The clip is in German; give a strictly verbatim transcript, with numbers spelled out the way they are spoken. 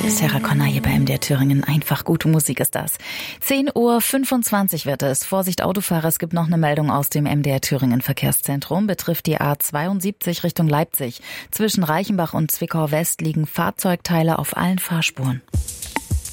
Sarah Connor hier bei M D R Thüringen. Einfach gute Musik ist das. zehn Uhr fünfundzwanzig wird es. Vorsicht Autofahrer, es gibt noch eine Meldung aus dem M D R Thüringen Verkehrszentrum. Betrifft die A zweiundsiebzig Richtung Leipzig. Zwischen Reichenbach und Zwickau West liegen Fahrzeugteile auf allen Fahrspuren.